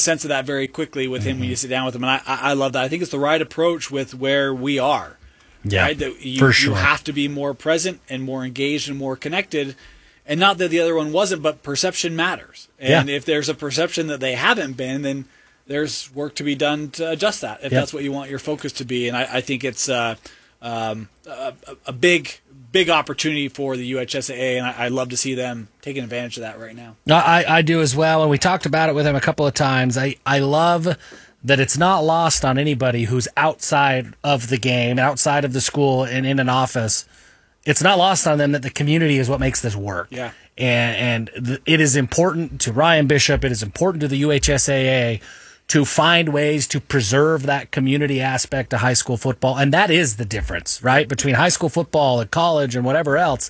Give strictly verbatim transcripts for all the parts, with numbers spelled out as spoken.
sense of that very quickly with him mm-hmm. when you sit down with him, and I, I love that. I think it's the right approach with where we are. Yeah, right? That you, for sure. You have to be more present and more engaged and more connected, and not that the other one wasn't, but perception matters. And yeah. if there's a perception that they haven't been, then there's work to be done to adjust that, if yep. that's what you want your focus to be. And I, I think it's uh, um, a, a big, big opportunity for the U H S A A, and I, I love to see them taking advantage of that right now. I, I do as well, and we talked about it with him a couple of times. I, I love that it's not lost on anybody who's outside of the game, outside of the school, and in an office. It's not lost on them that the community is what makes this work. Yeah. And, and th- it is important to Ryan Bishop, it is important to the U H S A A to find ways to preserve that community aspect of high school football. And that is the difference, right? Between high school football and college and whatever else.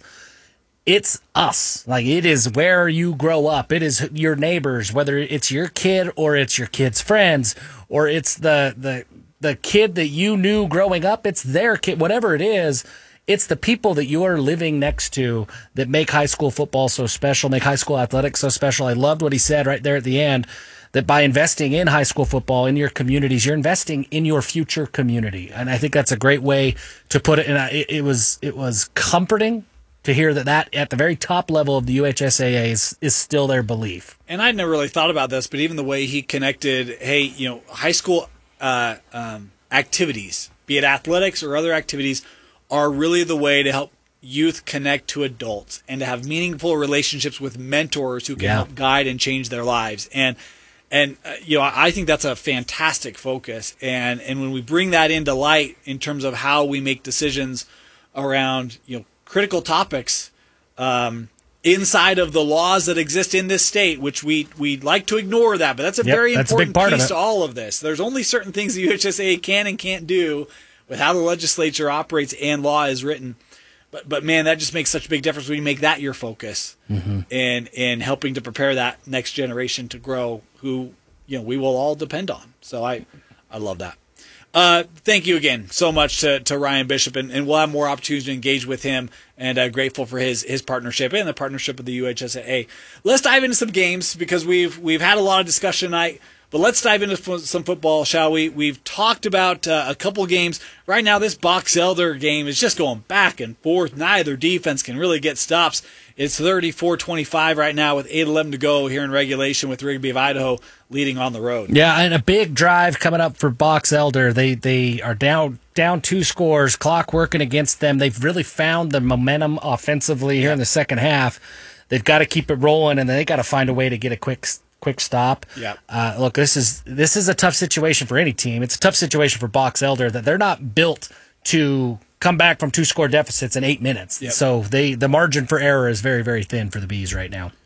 It's us. Like, it is where you grow up. It is your neighbors, whether it's your kid or it's your kid's friends, or it's the the the kid that you knew growing up. It's their kid, whatever it is. It's the people that you are living next to that make high school football so special, make high school athletics so special. I loved what he said right there at the end, that by investing in high school football in your communities, you're investing in your future community. And I think that's a great way to put it. And it, it was it was comforting to hear that that at the very top level of the U H S A A is, is still their belief. And I'd never really thought about this, but even the way he connected, hey, you know, high school uh, um, activities, be it athletics or other activities, are really the way to help youth connect to adults and to have meaningful relationships with mentors who can yeah. help guide and change their lives. And and uh, you know, I think that's a fantastic focus. And and when we bring that into light in terms of how we make decisions around, you know, critical topics um, inside of the laws that exist in this state, which we we like to ignore that, but that's a yep, very that's important a big part piece of to all of this. There's only certain things the U H S A A can and can't do with how the legislature operates and law is written. But but man, that just makes such a big difference when you make that your focus mm-hmm. in in helping to prepare that next generation to grow, who, you know, we will all depend on. So I I love that. Uh, thank you again so much to, to Ryan Bishop, and, and we'll have more opportunities to engage with him, and uh, grateful for his his partnership and the partnership of the U H S A A. Let's dive into some games, because we've we've had a lot of discussion tonight. But let's dive into some football, shall we? We've talked about uh, a couple games. Right now, this Box Elder game is just going back and forth. Neither defense can really get stops. It's thirty-four twenty-five right now with eight eleven to go here in regulation, with Rigby of Idaho leading on the road. Yeah, and a big drive coming up for Box Elder. They they are down down two scores, clock working against them. They've really found the momentum offensively here in the second half. They've got to keep it rolling, and then they got to find a way to get a quick quick stop. Yeah. Uh, look, this is this is a tough situation for any team. It's a tough situation for Box Elder, that they're not built to come back from two score deficits in eight minutes. Yep. So they the margin for error is very, very thin for the Bees right now.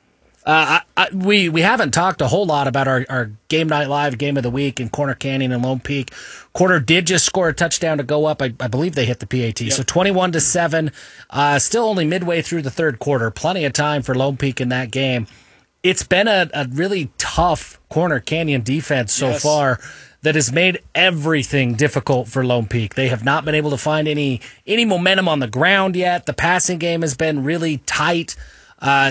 Uh, I, I, we we haven't talked a whole lot about our, our Game Night Live game of the week in Corner Canyon and Lone Peak. Corner did just score a touchdown to go up. I, I believe they hit the P A T. Yep. So twenty-one to seven. Uh, still only midway through the third quarter. Plenty of time for Lone Peak in that game. It's been a, a really tough Corner Canyon defense so yes. far that has made everything difficult for Lone Peak. They have not been able to find any any momentum on the ground yet. The passing game has been really tight. Uh,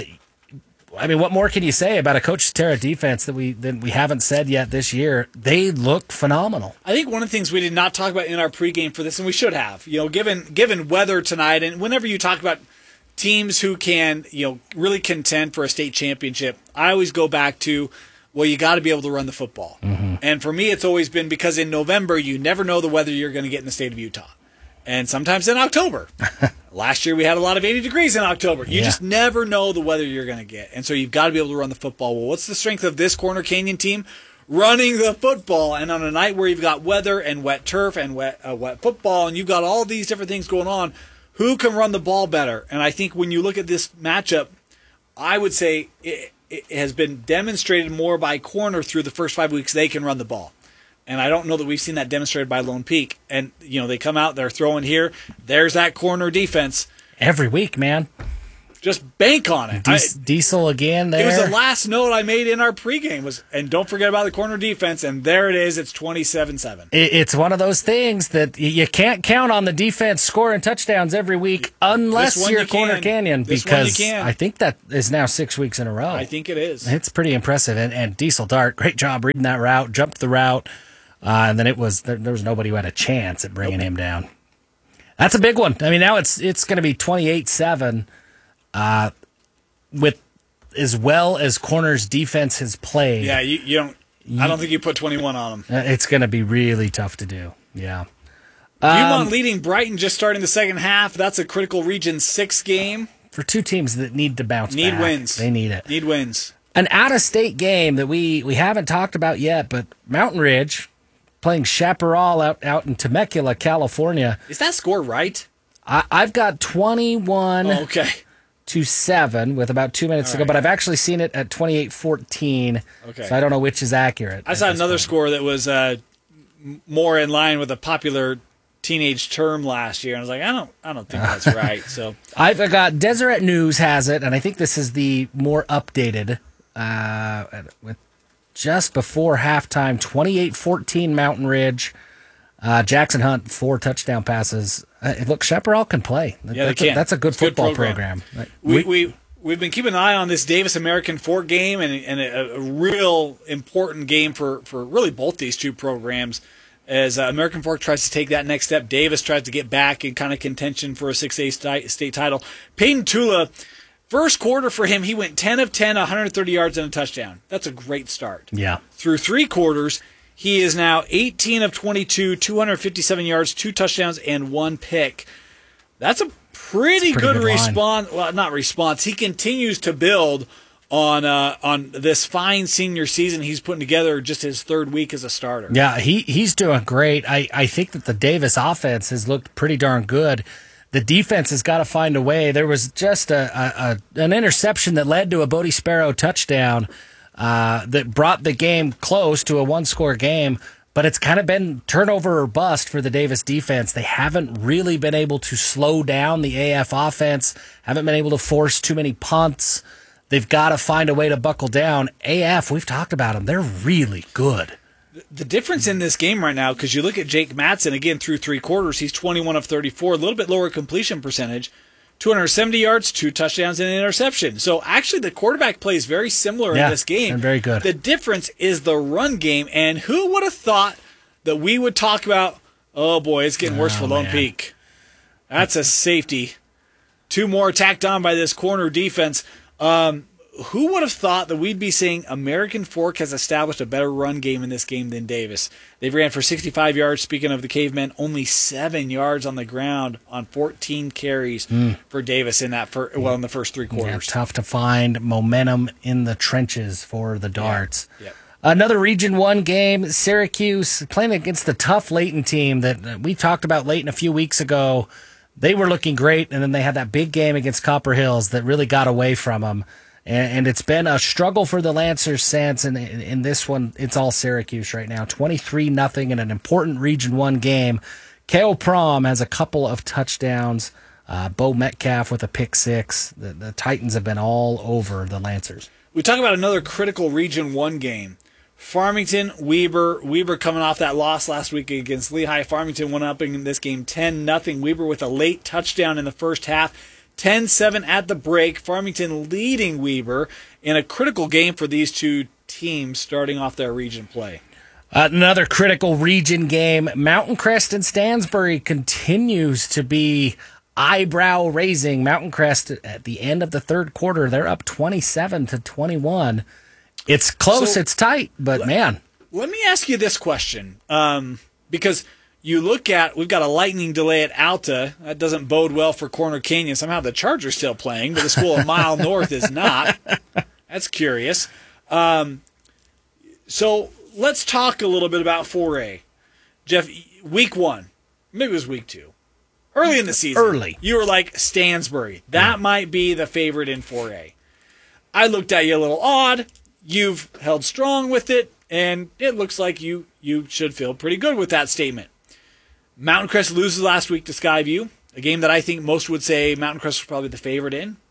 I mean, what more can you say about a Coach Terra defense that we that we haven't said yet this year? They look phenomenal. I think one of the things we did not talk about in our pregame for this, and we should have, you know, given given weather tonight, and whenever you talk about teams who can, you know, really contend for a state championship, I always go back to, well, you got to be able to run the football. Mm-hmm. And for me, it's always been because in November, you never know the weather you're going to get in the state of Utah. And sometimes in October. Last year, we had a lot of eighty degrees in October. You yeah. just never know the weather you're going to get. And so you've got to be able to run the football. Well, what's the strength of this Corner Canyon team? Running the football. And on a night where you've got weather and wet turf and wet, uh, wet football, and you've got all these different things going on, who can run the ball better? And I think when you look at this matchup, I would say it, it has been demonstrated more by Corner through the first five weeks they can run the ball. And I don't know that we've seen that demonstrated by Lone Peak. And, you know, they come out, they're throwing here. There's that Corner defense. Every week, man. Just bank on it. Dies- I, Diesel again there. It was the last note I made in our pregame was, and don't forget about the corner defense. And there it is. It's twenty-seven seven. It, it's one of those things that y- you can't count on the defense scoring touchdowns every week unless This one you're you Corner can. Canyon, This one you because can. I think that is now six weeks in a row. I think it is. It's pretty impressive. And, and Diesel Dart, great job reading that route, jumped the route, uh, and then it was there, there was nobody who had a chance at bringing Nope. him down. That's a big one. I mean, now it's it's going to be twenty-eight seven. Uh, with as well as Corner's defense has played. Yeah, you, you don't. I don't think you put twenty-one on them. Uh, It's going to be really tough to do. Yeah. Beaumont leading Brighton just starting the second half. That's a critical Region six game. For two teams that need to bounce Need back. wins. They need it. Need wins. An out-of-state game that we, we haven't talked about yet, but Mountain Ridge playing Chaparral out, out in Temecula, California. Is that score right? I, I've got twenty-one Oh, okay. to seven with about two minutes All to go, right. but I've actually seen it at twenty-eight fourteen, Okay. so I don't know which is accurate. I at saw this another point. score that was uh, m- more in line with a popular teenage term last year, and I was like, I don't, I don't think that's right. So I've got Deseret News has it, and I think this is the more updated, uh, with just before halftime, twenty-eight fourteen Mountain Ridge. Uh, Jackson Hunt, four touchdown passes. Uh, look, Chaparral can play. Yeah, they that's, can. A, that's a good It's a good football program. program. we, we we've been keeping an eye on this Davis American Fork game, and, and a, a real important game for, for really both these two programs. As uh, American Fork tries to take that next step, Davis tries to get back in kind of contention for a six A state, state title. Peyton Tula, first quarter for him, he went ten of ten, one hundred thirty yards and a touchdown. That's a great start. Yeah. Through three quarters, he is now eighteen of twenty-two, two hundred fifty-seven yards, two touchdowns, and one pick. That's a pretty, That's a pretty good, good line. response. Well, not response. He continues to build on uh, on this fine senior season he's putting together, just his third week as a starter. Yeah, he, he's doing great. I, I think that the Davis offense has looked pretty darn good. The defense has got to find a way. There was just a, a, a an interception that led to a Bodie Sparrow touchdown uh, that brought the game close to a one-score game, but it's kind of been turnover or bust for the Davis defense. They haven't really been able to slow down the A F offense, haven't been able to force too many punts. They've got to find a way to buckle down. A F, we've talked about them. They're really good. The difference in this game right now, because you look at Jake Matson, again, through three quarters, he's twenty-one of thirty-four, a little bit lower completion percentage, two hundred seventy yards, two touchdowns, and an interception. So actually the quarterback plays very similar Yeah, in this game. and very good. The difference is the run game, and who would have thought that we would talk about, oh boy, it's getting worse Oh, for Lone man. Peak. That's a safety. Two more tacked on by this corner defense. Um, who would have thought that we'd be saying American Fork has established a better run game in this game than Davis? They ran for sixty-five yards, speaking of the cavemen, only seven yards on the ground on fourteen carries for Davis in that fir- well in the first three Yeah, quarters. tough to find momentum in the trenches for the Darts. Yeah. Another Region one game, Syracuse playing against the tough Layton team that uh, we talked about Layton a few weeks ago. They were looking great, and then they had that big game against Copper Hills that really got away from them. And, and it's been a struggle for the Lancers since, and in, in this one, it's all Syracuse right now. twenty-three nothing in an important Region one game. Kale Prom has a couple of touchdowns. Uh, Bo Metcalf with a pick six. The, the Titans have been all over the Lancers. We talk about another critical Region one game. Farmington, Weber. Weber coming off that loss last week against Lehigh. Farmington went up in this game ten nothing. Weber with a late touchdown in the first half. ten seven at the break. Farmington leading Weber in a critical game for these two teams starting off their region play. Uh, another critical region game. Mountain Crest and Stansbury continues to be eyebrow raising. Mountain Crest at the end of the third quarter, they're up twenty-seven to twenty-one. It's close, So, it's tight, but man. Let me ask you this question, um, because you look at, we've got a lightning delay at Alta. That doesn't bode well for Corner Canyon. Somehow the Chargers still playing, but the school a mile north is not. That's curious. Um, so let's talk a little bit about four A. Jeff, week one, maybe it was week two. Early in the season, Early. you were like, Stansbury, that yeah. might be the favorite in four A. I looked at you a little odd. You've held strong with it, and it looks like you you should feel pretty good with that statement. Mountain Crest loses last week to Skyview, a game that I think most would say Mountain Crest was probably the favorite in.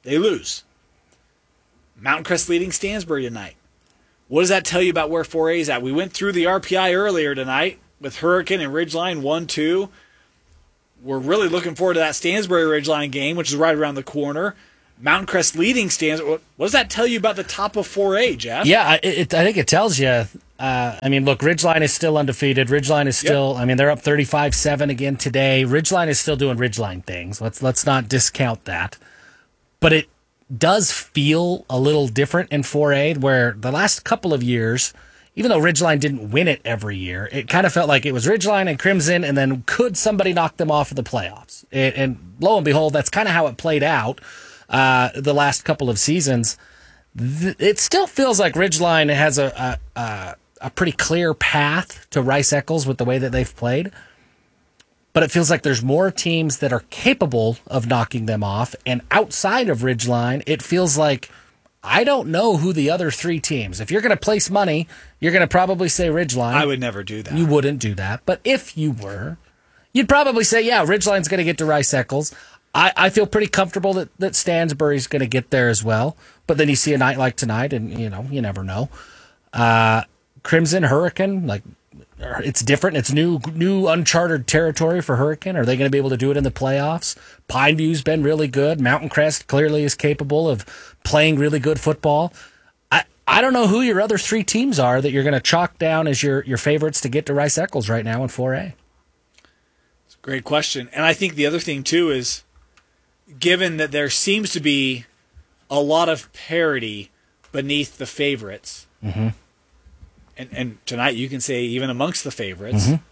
They lose. Mountain Crest leading Stansbury tonight. What does that tell you about where four A is at? We went through the R P I earlier tonight with Hurricane and Ridgeline one two. We're really looking forward to that Stansbury Ridgeline game, which is right around the corner. Mountain Crest leading Stansbury. What does that tell you about the top of four A, Jeff? Yeah, it, it, I think it tells you. Uh, I mean, look, Ridgeline is still undefeated. Ridgeline is still, yep. I mean, they're up thirty-five seven again today. Ridgeline is still doing Ridgeline things. Let's let's not discount that. But it does feel a little different in four A, where the last couple of years, even though Ridgeline didn't win it every year, it kind of felt like it was Ridgeline and Crimson, and then could somebody knock them off of the playoffs? It, and lo and behold, that's kind of how it played out uh, the last couple of seasons. Th- it still feels like Ridgeline has a, a, a, a pretty clear path to Rice-Eccles with the way that they've played. But it feels like there's more teams that are capable of knocking them off. And outside of Ridgeline, it feels like I don't know who the other three teams. If you're going to place money, you're going to probably say Ridgeline. I would never do that. You wouldn't do that. But if you were, you'd probably say, yeah, Ridgeline's going to get to Rice-Eccles. I, I feel pretty comfortable that, that Stansbury's going to get there as well. But then you see a night like tonight, and, you know, you never know. Uh, Crimson, Hurricane, like, it's different. It's new, new uncharted territory for Hurricane. Are they going to be able to do it in the playoffs? Pineview's been really good. Mountain Crest clearly is capable of playing really good football. I, I don't know who your other three teams are that you're going to chalk down as your, your favorites to get to Rice-Eccles right now in four A. It's a great question. And I think the other thing, too, is given that there seems to be a lot of parity beneath the favorites, mm-hmm. And, and tonight you can say even amongst the favorites, mm-hmm.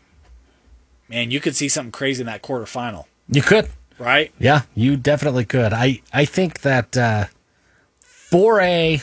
man, you could see something crazy in that quarterfinal. You could. Right? Yeah, you definitely could. I, I think that uh, four A...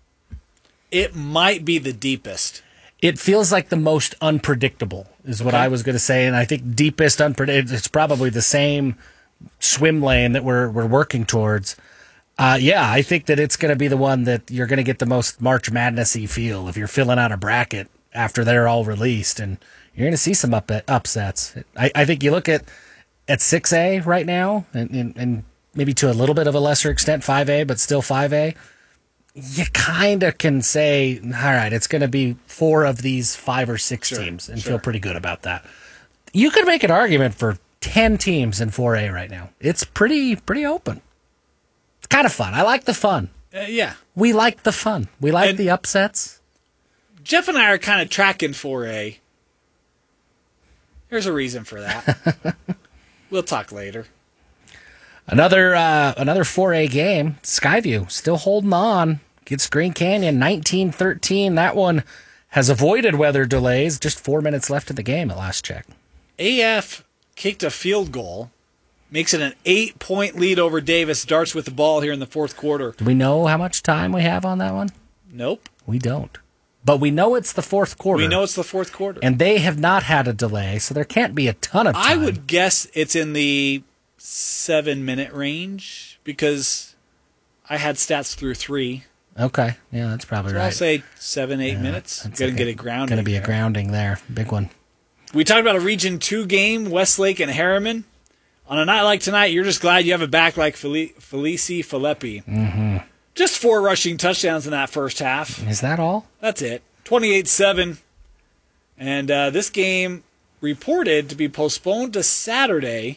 It might be the deepest. It feels like the most unpredictable is what Okay. I was going to say. And I think deepest unpredictable, it's probably the same swim lane that we're we're working towards. Uh, yeah, I think that it's going to be the one that you're going to get the most March Madness-y feel if you're filling out a bracket after they're all released, and you're going to see some up, upsets. I, I think you look at, at six A right now, and, and, and maybe to a little bit of a lesser extent five A, but still five A, you kind of can say, all right, it's going to be four of these five or six Sure, teams and sure. feel pretty good about that. You could make an argument for ten teams in four A right now. It's pretty pretty open. It's kind of fun. I like the fun. Uh, yeah. We like the fun. We like And- the upsets. Jeff and I are kind of tracking four A. There's a reason for that. We'll talk later. Another uh, another four A game. Skyview still holding on. Gets Green Canyon nineteen thirteen. That one has avoided weather delays. Just four minutes left in the game at last check. A F kicked a field goal, makes it an eight-point lead over Davis. Darts with the ball here in the fourth quarter. Do we know how much time we have on that one? Nope. We don't. But we know it's the fourth quarter. We know it's the fourth quarter. And they have not had a delay, so there can't be a ton of time. I would guess it's in the seven-minute range because I had stats through three. Okay. Yeah, that's probably So right. I'll say seven, eight Yeah, minutes. that's Going to okay. get a grounding. Going to be a there. grounding there. Big one. We talked about a Region two game, Westlake and Harriman. On a night like tonight, you're just glad you have a back like Fel- Felici Filippi. Mm-hmm. Just four rushing touchdowns in that first half. Is that all? That's it. twenty-eight seven. And uh, this game reported to be postponed to Saturday.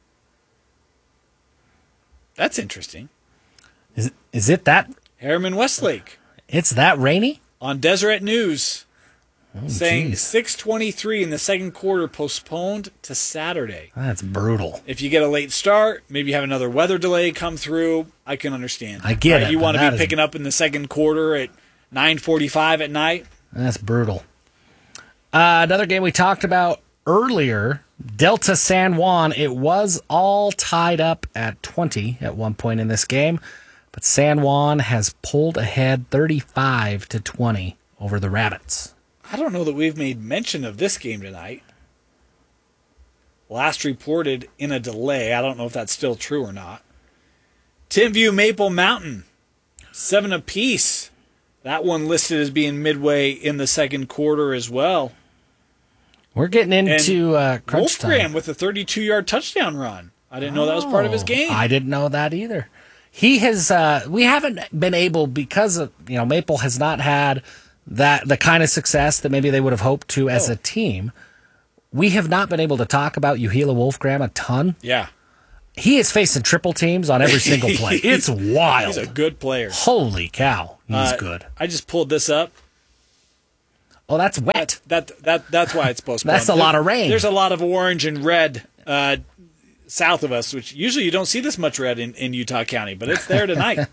That's interesting. Is is it that? Harriman Westlake It's that rainy? on Deseret News Oh, saying geez. six twenty-three in the second quarter postponed to Saturday. That's brutal. If you get a late start, maybe you have another weather delay come through, I can understand. I get it, You but want to that be is- picking up in the second quarter at nine forty-five at night. That's brutal. Uh, another game we talked about earlier, Delta San Juan. It was all tied up at twenty at one point in this game, but San Juan has pulled ahead thirty-five to twenty over the Rabbits. I don't know that we've made mention of this game tonight. Last reported in a delay. I don't know if that's still true or not. Timview Maple Mountain, seven apiece. That one listed as being midway in the second quarter as well. We're getting into uh, crunch Wolfgram time. with a thirty-two-yard touchdown run. I didn't know that was part of his Oh, game. I didn't know that either. he has. Uh, we haven't been able because of you know Maple has not had that the kind of success that maybe they would have hoped to as Oh. a team. We have not been able to talk about Uhila Wolfgram a ton. Yeah. He is facing triple teams on every single play. It's wild. He's a good player. Holy cow, he's Uh, good. I just pulled this up. Oh, that's wet. That that that's why it's postponed. That's a lot of rain. There's a lot of orange and red uh, south of us, which usually you don't see this much red in, in Utah County, but it's there tonight.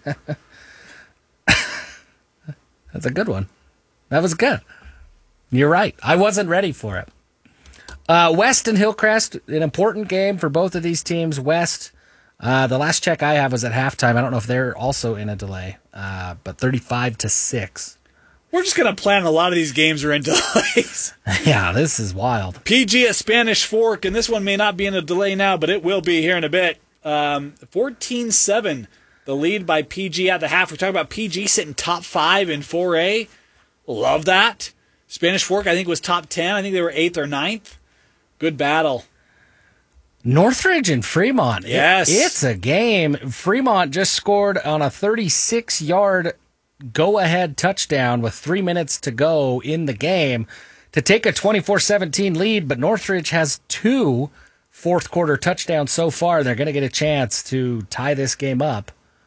That's a good one. That was good. You're right. I wasn't ready for it. Uh, West and Hillcrest, an important game for both of these teams. West, uh, the last check I have was at halftime. I don't know if they're also in a delay, uh, but thirty-five to six. We're just going to plan a lot of these games are in delays. Yeah, this is wild. P G at Spanish Fork, and this one may not be in a delay now, but it will be here in a bit. Um, fourteen seven, the lead by P G at the half. We're talking about P G sitting top five in four A. Love that. Spanish Fork, I think, was top ten. I think they were eighth or ninth. Good battle. Northridge and Fremont. Yes. It, it's a game. Fremont just scored on a thirty-six-yard go-ahead touchdown with three minutes to go in the game to take a twenty-four seventeen lead, but Northridge has two fourth-quarter touchdowns so far. They're going to get a chance to tie this game up.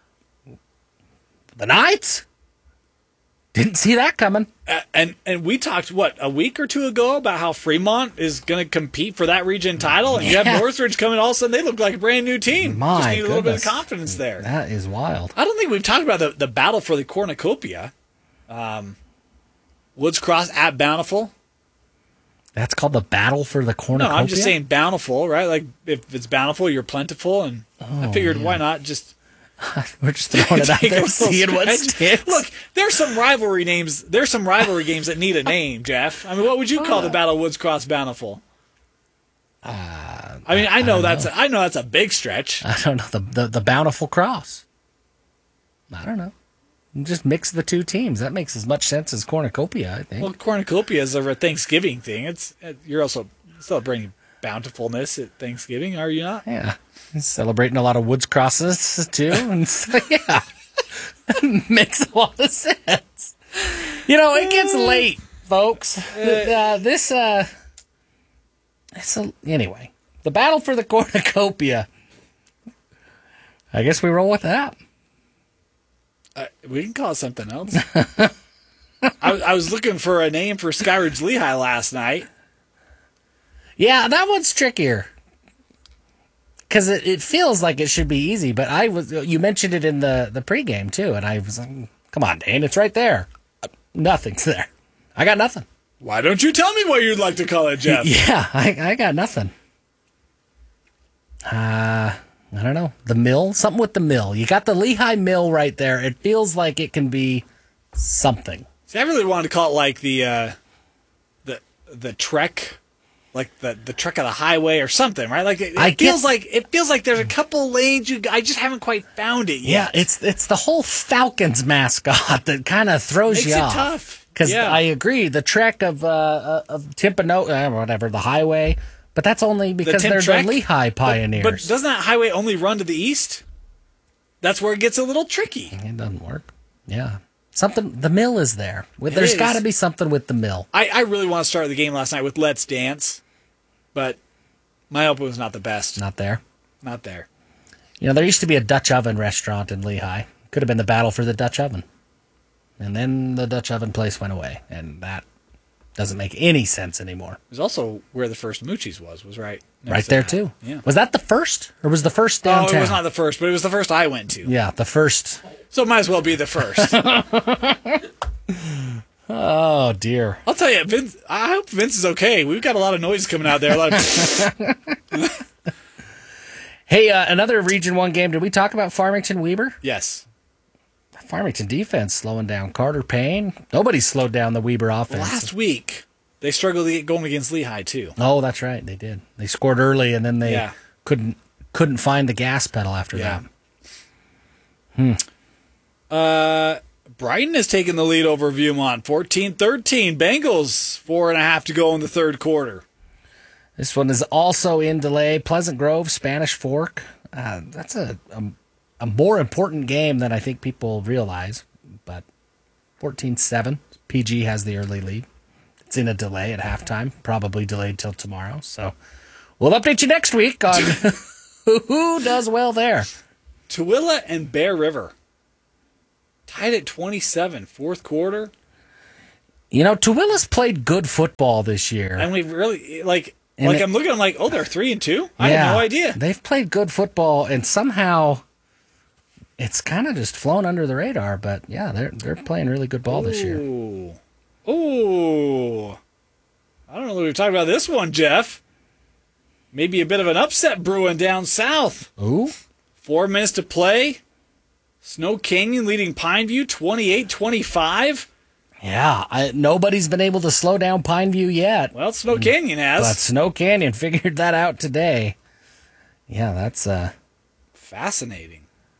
The Knights? Didn't see that coming. Uh, and and we talked, what, a week or two ago about how Fremont is going to compete for that region title, and you Yeah. have Northridge coming, all of a sudden they look like a brand new team. My Just need a little bit of goodness. confidence there. That is wild. I don't think we've talked about the, the battle for the cornucopia. Um, Woods Cross at Bountiful. That's called the battle for the No, cornucopia? I'm just saying Bountiful, right? Like, if it's Bountiful, you're plentiful, and I figured, why not just We're just throwing it out take a there, little seeing what stretch? sticks. Look, there's some rivalry names. There's some rivalry games that need a name, Jeff. I mean, what would you call the Battle of Woods Cross Bountiful? Uh, I mean, I know don't that's know. A, I know that's a big stretch. I don't know. The, the the bountiful cross. I don't know. Just mix the two teams. That makes as much sense as cornucopia, I think. Well, cornucopia is a Thanksgiving thing. It's you're also celebrating bountifulness at Thanksgiving, are you not? Yeah. Celebrating a lot of woods crosses, too. And so, yeah. Makes a lot of sense. You know, it gets late, folks. Uh, this, uh, it's a, anyway, the battle for the cornucopia. I guess we roll with that. Uh, we can call it something else. I, I was looking for a name for Skyridge Lehigh last night. Yeah, that one's trickier. Because it, it feels like it should be easy, but I was you mentioned it in the, the pregame, too, and I was like, come on, Dane, it's right there. Nothing's there. I got nothing. Why don't you tell me what you'd like to call it, Jeff? Yeah, I, I got nothing. Uh, I don't know. The mill? Something with the mill. You got the Lehigh Mill right there. It feels like it can be something. See, I really wanted to call it like the uh, the the trek, like the the trek of the highway or something, right? Like it, it I feels get- like it feels like there's a couple lanes. You, I just haven't quite found it Yeah, yet. it's it's the whole Falcons mascot that kind of throws Makes you it off. tough. Because Yeah. I agree, the trek of uh, of Timpano, uh, whatever, the highway, but that's only because Tim they're Trek? the Lehigh pioneers. But doesn't that highway only run to the east? That's where it gets a little tricky. It doesn't work. Yeah. Something, the mill is there. With- There's is. got to be something with the mill. I, I really want to start the game last night with Let's Dance, but my open was not the best. Not there. Not there. You know, there used to be a Dutch oven restaurant in Lehigh. Could have been the battle for the Dutch oven. And then the Dutch oven place went away, and that doesn't make any sense anymore. It was also where the first Moochie's was, was right next Right to there, that. too. Yeah. Was that the first? Or was the first downtown? Oh, it was not the first, but it was the first I went to. Yeah, the first. So it might as well be the first. Oh, dear. I'll tell you, Vince. I hope Vince is okay. We've got a lot of noise coming out there. A lot of Hey, uh, another Region one game. Did we talk about Farmington Weber? yes. Farmington defense slowing down. Carter Payne. Nobody slowed down the Weber offense. Last week they struggled to get going against Lehigh too. Oh, that's right. They did. They scored early, and then they Yeah. couldn't couldn't find the gas pedal after Yeah. that. Uh, Brighton has taken the lead over Viewmont, fourteen thirteen. Bengals four and a half to go in the third quarter. This one is also in delay. Pleasant Grove, Spanish Fork. Uh, that's a, a a more important game than I think people realize. But fourteen seven, P G has the early lead. It's in a delay at halftime, probably delayed till tomorrow. So we'll update you next week on who does well there. Tooele and Bear River tied at twenty-seven, fourth quarter. You know, Tooele's played good football this year. And we've really, like, And like it, I'm looking, I'm like, oh, they're three and two? I yeah, had no idea. They've played good football, and somehow it's kind of just flown under the radar. But, yeah, they're they're playing really good ball this year. Ooh. Ooh. I don't know if we've talked about this one, Jeff. Maybe a bit of an upset brewing down south. Ooh. Four minutes to play. Snow Canyon leading Pineview twenty-eight twenty-five. Yeah, I, nobody's been able to slow down Pineview yet. Well, Snow Canyon has. But Snow Canyon figured that out today. Yeah, that's uh, fascinating.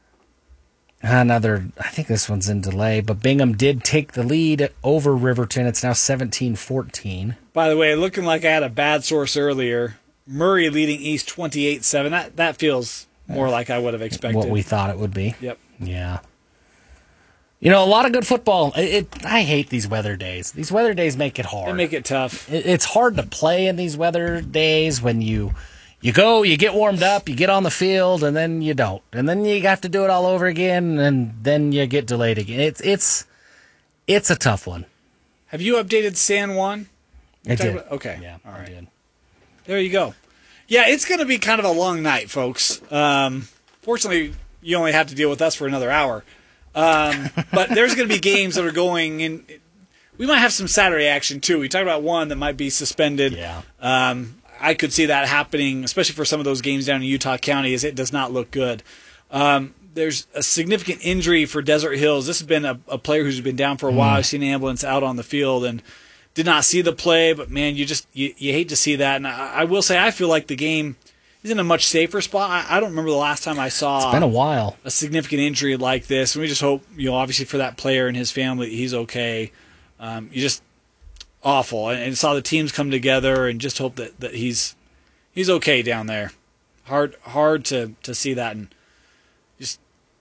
Another, I think this one's in delay, but Bingham did take the lead over Riverton. It's now seventeen fourteen. By the way, looking like I had a bad source earlier. Murray leading East twenty-eight seven. That that feels more like I would have expected. What we thought it would be. Yep. Yeah. You know, a lot of good football. It, it, I hate these weather days. These weather days make it hard. They make it tough. It, it's hard to play in these weather days when you you go, you get warmed up, you get on the field, and then you don't. And then you have to do it all over again, and then you get delayed again. It's it's it's a tough one. Have you updated San Juan? I did. About, okay. Yeah, all right. I did. There you go. Yeah, it's going to be kind of a long night, folks. Um, fortunately, you only have to deal with us for another hour. Um, but there's going to be games that are going in. We might have some Saturday action, too. We talked about one that might be suspended. Yeah. Um, I could see that happening, especially for some of those games down in Utah County, as it does not look good. Um, there's a significant injury for Desert Hills. This has been a, a player who's been down for a while. Mm. I've seen an ambulance out on the field and did not see the play, but, man, you just you, you hate to see that. And I, I will say I feel like the game is in a much safer spot. I, I don't remember the last time I saw It's been a while. a significant injury like this. And we just hope, you know, obviously for that player and his family, he's okay. Um, you just awful. And, and saw the teams come together and just hope that, that he's he's okay down there. Hard hard to, to see that and just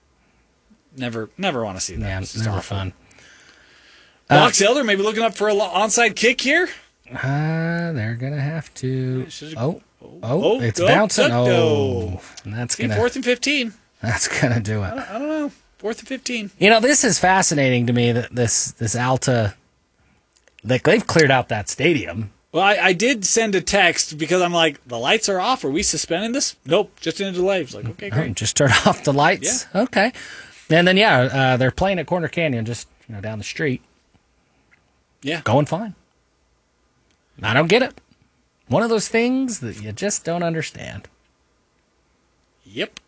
never never want to see that. Yeah, it's it's never awful. fun. Box Elder maybe looking up for an onside kick here. Uh, they're going to have to. Oh, oh, Oh, it's oh, bouncing. no. Oh, and that's See, going to. fourth and fifteen. That's going to do it. I don't, I don't know. Fourth and fifteen. You know, this is fascinating to me that this this Alta, like they've cleared out that stadium. Well, I, I did send a text because I'm like, the lights are off. Are we suspending this? Nope, just in a delay. It's like, okay, Oh, great. just turn off the lights. Yeah. Okay, and then yeah, uh, they're playing at Corner Canyon, just you know down the street. Yeah. Going fine. I don't get it. One of those things that you just don't understand. Yep.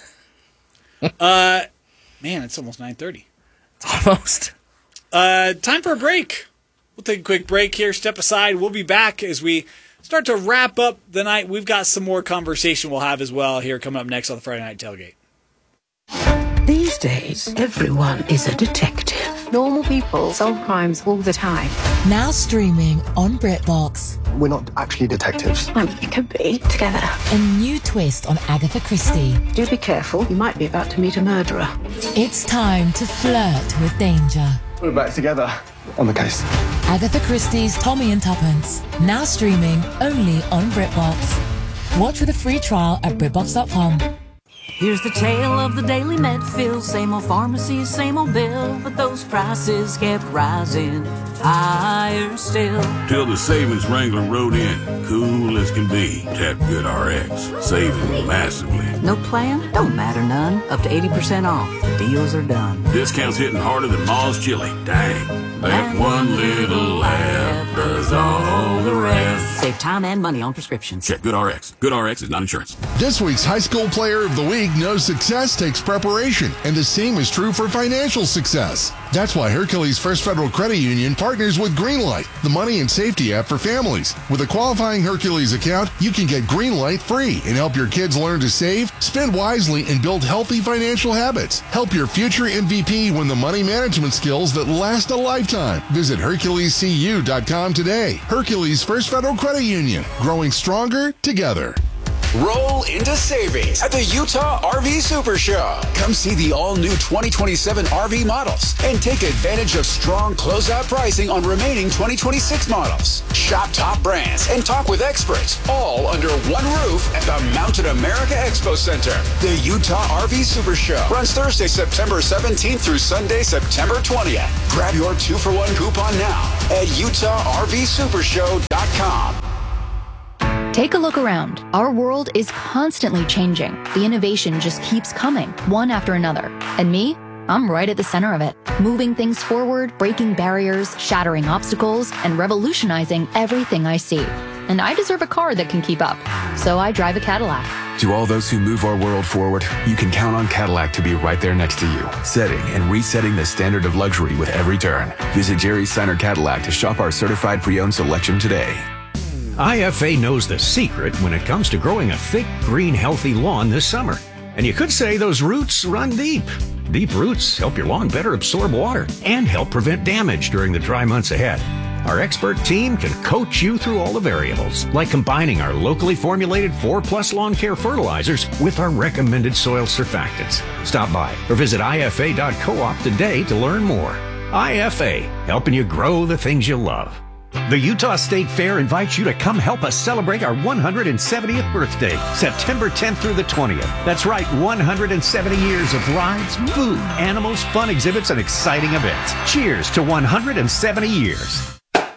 uh, man, it's almost nine thirty. It's almost. Uh, time for a break. We'll take a quick break here. Step aside. We'll be back as we start to wrap up the night. We've got some more conversation we'll have as well here coming up next on the Friday Night Tailgate. These days, everyone is a detective. Normal people solve crimes all the time. Now streaming on BritBox. We're not actually detectives. Um, it could be together. A new twist on Agatha Christie. Do be careful. You might be about to meet a murderer. It's time to flirt with danger. We're back together on the case. Agatha Christie's Tommy and Tuppence. Now streaming only on BritBox. Watch with a free trial at Britbox dot com. Here's the tale of the Daily Medfield. Same old pharmacy, same old bill, but those prices kept rising higher still. Till the savings Wrangler rode in, cool as can be. Tap GoodRx, saving massively. No plan? Don't matter none. Up to eighty percent off. Deals are done. Discounts hitting harder than Ma's chili. Dang, that one little laugh does all the rest. Save time and money on prescriptions. Check GoodRx. GoodRx is not insurance. This week's High School Player of the Week knows success takes preparation, and the same is true for financial success. That's why Hercules First Federal Credit Union partners with Greenlight, the money and safety app for families. With a qualifying Hercules account, you can get Greenlight free and help your kids learn to save, spend wisely, and build healthy financial habits. Help your future M V P win the money management skills that last a lifetime. Visit Hercules C U dot com today. Hercules First Federal Credit Union, growing stronger together. Roll into savings at the Utah R V Super Show. Come see the all-new twenty twenty-seven R V models and take advantage of strong closeout pricing on remaining twenty twenty-six models. Shop top brands and talk with experts, all under one roof at the Mountain America Expo Center. The Utah R V Super Show runs Thursday, September seventeenth through Sunday, September twentieth. Grab your two-for-one coupon now at utah r v super show dot com. Take a look around. Our world is constantly changing. The innovation just keeps coming, one after another. And me? I'm right at the center of it. Moving things forward, breaking barriers, shattering obstacles, and revolutionizing everything I see. And I deserve a car that can keep up. So I drive a Cadillac. To all those who move our world forward, you can count on Cadillac to be right there next to you, setting and resetting the standard of luxury with every turn. Visit Jerry Seiner Cadillac to shop our certified pre-owned selection today. I F A knows the secret when it comes to growing a thick, green, healthy lawn this summer. And you could say those roots run deep. Deep roots help your lawn better absorb water and help prevent damage during the dry months ahead. Our expert team can coach you through all the variables, like combining our locally formulated four plus lawn care fertilizers with our recommended soil surfactants. Stop by or visit I F A dot coop today to learn more. I F A, helping you grow the things you love. The Utah State Fair invites you to come help us celebrate our one hundred seventieth birthday, September tenth through the twentieth. That's right, one hundred seventy years of rides, food, animals, fun exhibits, and exciting events. Cheers to one hundred seventy years.